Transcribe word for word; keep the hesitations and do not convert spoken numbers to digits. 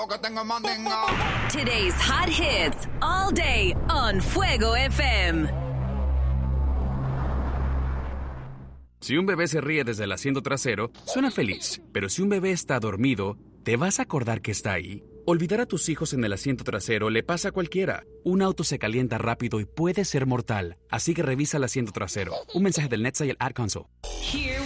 lo que tengo es mandinga. Today's hot hits all day on Fuego F M. Si un bebé se ríe desde el asiento trasero, suena feliz. Pero si un bebé está dormido, ¿te vas a acordar que está ahí? Olvidar a tus hijos en el asiento trasero le pasa a cualquiera. Un auto se calienta rápido y puede ser mortal. Así que revisa el asiento trasero. Un mensaje del NHTSA y el Ad Council. Here